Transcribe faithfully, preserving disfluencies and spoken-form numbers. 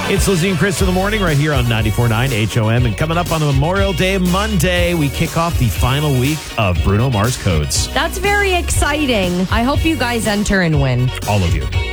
It's Lizzie and Chris in the morning right here on ninety-four point nine H O M. And coming up on Memorial Day Monday, we kick off the final week of Bruno Mars Codes. That's very exciting. I hope you guys enter and win. All of you.